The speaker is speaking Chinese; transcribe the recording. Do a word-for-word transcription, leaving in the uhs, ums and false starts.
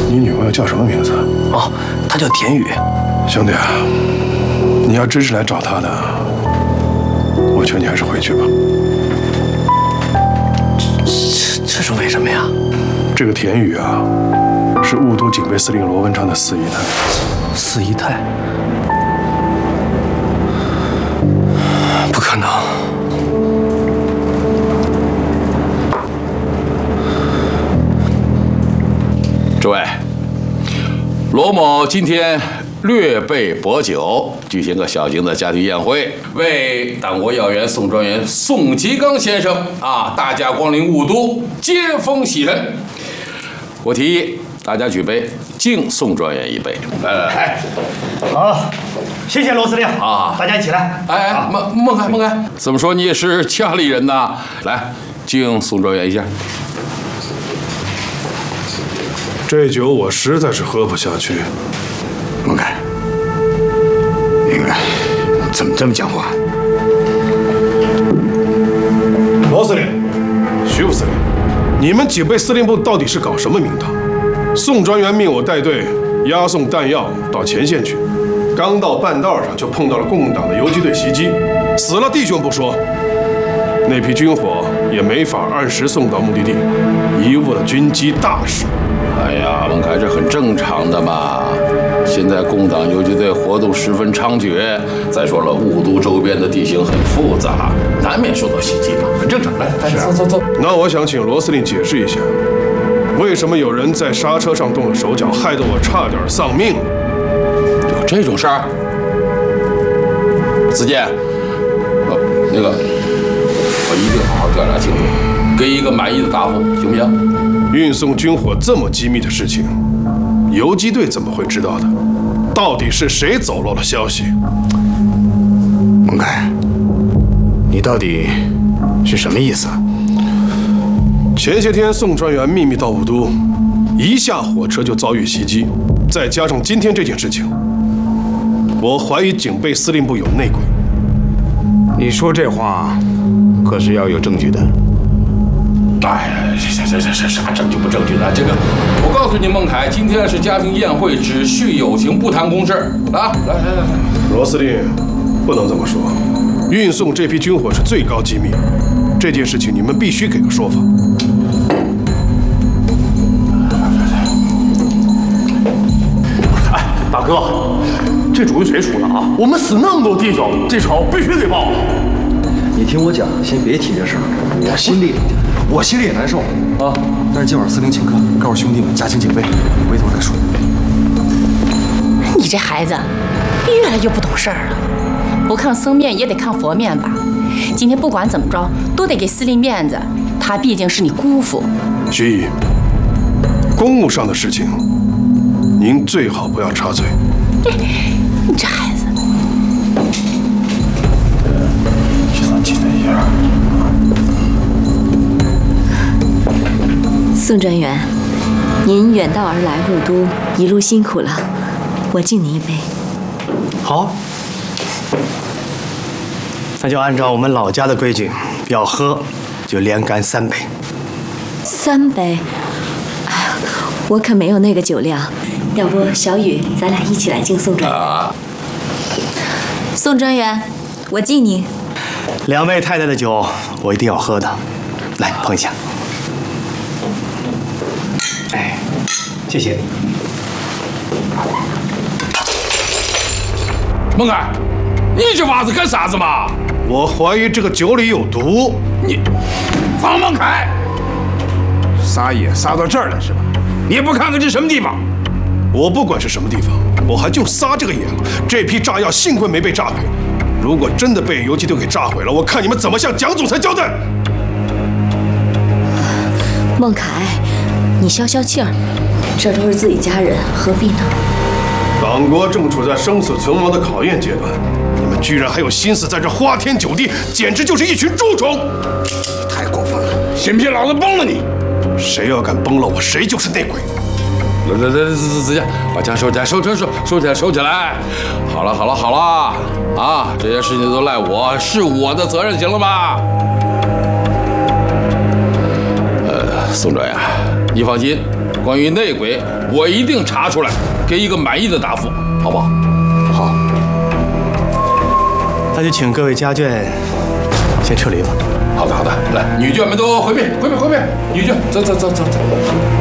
你女朋友叫什么名字？ 哦，她叫田雨。 兄弟啊，你要真是来找她的，我劝你还是回去吧。 这这是为什么呀？ 这个田雨啊，是雾都警备司令罗文昌的四姨太。 四姨太？不可能。 诸位，罗某今天略备薄酒，举行个小型的家庭宴会，为党国要员宋专员宋吉刚先生啊，大驾光临雾都，接风洗尘。我提议大家举杯，敬宋专员一杯。来来来， 好，谢谢罗司令啊！ 大家一起来。 哎哎，孟孟凯孟凯，怎么说你也是家里人呐？来，敬宋专员一下。 这酒我实在是喝不下去。 孟凯，那个怎么这么讲话？ 罗司令、徐副司令，你们警备司令部到底是搞什么名堂？宋专员命我带队押送弹药到前线去，刚到半道上就碰到了共党的游击队袭击，死了弟兄不说，那批军火也没法按时送到目的地，贻误了军机大事。 哎呀，孟凯，这很正常的嘛。现在共党游击队活动十分猖獗，再说了，雾都周边的地形很复杂，难免受到袭击嘛，很正常。来，来，走走走。 那我想请罗司令解释一下，为什么有人在刹车上动了手脚，害得我差点丧命？ 有这种事儿？子健，呃，那个，我一定好好调查清楚，给一个满意的答复，行不行？ 运送军火这么机密的事情，游击队怎么会知道的？到底是谁走漏了消息？ 孟凯，你到底是什么意思？ 前些天宋专员秘密到雾都，一下火车就遭遇袭击，再加上今天这件事情，我怀疑警备司令部有内鬼。 你说这话，可是要有证据的。 哎呀，这这这这啥证据不证据的？这个，我告诉你，孟凯，今天是家庭宴会，只叙友情，不谈公事啊！来来来来， 罗司令，不能这么说。运送这批军火是最高机密，这件事情你们必须给个说法。 哎，大哥，这主意谁出的啊？我们死那么多弟兄，这仇必须得报。 你听我讲，先别提这事儿，我心里。 我心里也难受啊，但是今晚司令请客，告诉兄弟们加强警备，回头再说。 你这孩子越来越不懂事儿了，不看僧面也得看佛面吧？今天不管怎么着，都得给司令面子，他毕竟是你姑父。 徐姨，公务上的事情，您最好不要插嘴。 你这孩子， 这算记得一下。 宋专员，您远道而来雾都，一路辛苦了，我敬您一杯。 好，那就按照我们老家的规矩，要喝就连干三杯。 三杯？哎呀，我可没有那个酒量。要不小雨，咱俩一起来敬宋专员。啊、宋专员，我敬您。 两位太太的酒，我一定要喝的。来，碰一下。 哎，谢谢。 孟凯，你这娃子干啥子嘛？ 我怀疑这个酒里有毒。 你，方孟凯， 撒野撒到这儿了是吧？你也不看看这什么地方？ 我不管是什么地方，我还就撒这个野了。这批炸药幸亏没被炸毁，如果真的被游击队给炸毁了，我看你们怎么向蒋总裁交代。 孟凯。 你消消气儿，这都是自己家人，何必呢？ 党国正处在生死存亡的考验阶段，你们居然还有心思在这花天酒地，简直就是一群蛀虫！ 太过分了，信不信老子崩了你？ 谁要敢崩了我，谁就是内鬼！ 来来来，子子健，把枪收起来，收收收收起来，收起来！好了好了好了，啊，这些事情都赖我，是我的责任，行了吧？呃，宋专员。 你放心，关于内鬼，我一定查出来，给一个满意的答复，好不好？ 好，那就请各位家眷先撤离吧。 好的，好的，来，女眷们都回避，回避，回避，女眷，走走走走走。